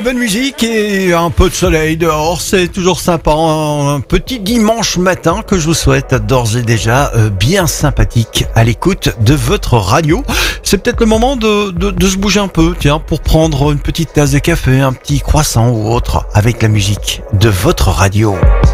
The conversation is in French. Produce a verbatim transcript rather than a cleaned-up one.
Bonne musique et un peu de soleil dehors, c'est toujours sympa. Un petit dimanche matin que je vous souhaite d'ores et déjà euh, bien sympathique à l'écoute de votre radio. C'est peut-être le moment de, de, de se bouger un peu, tiens, pour prendre une petite tasse de café, un petit croissant ou autre avec la musique de votre radio.